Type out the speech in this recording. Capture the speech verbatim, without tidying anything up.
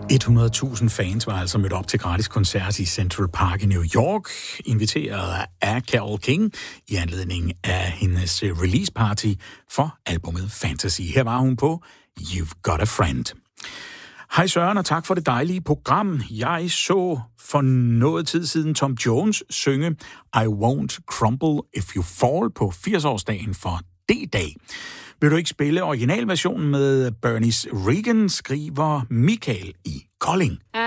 hundrede tusind fans var altså mødt op til gratis koncert i Central Park i New York, inviteret af Carole King i anledning af hendes release party for albumet Fantasy. Her var hun på You've Got a Friend. Hej Søren, og tak for det dejlige program. Jeg så for noget tid siden Tom Jones synge I Won't Crumble If You Fall på firs-årsdagen for D-Day. Vil du ikke spille originalversionen med Bernice Regan, skriver Michael i Kolding. I